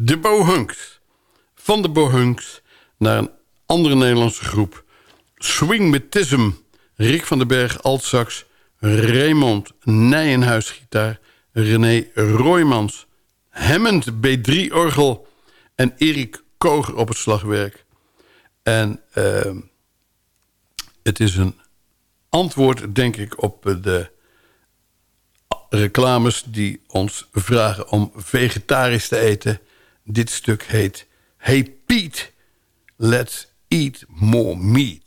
de Bohunks. Van de Bohunks naar een andere Nederlandse groep. Swingmetism. Rick van den Berg, altsax. Raymond Nijenhuis, gitaar. René Roymans, Hammond B3-orgel. En Erik Koger op het slagwerk. En het is een antwoord, denk ik, op de reclames die ons vragen om vegetarisch te eten. Dit stuk heet Hey Pete, let's eat more meat.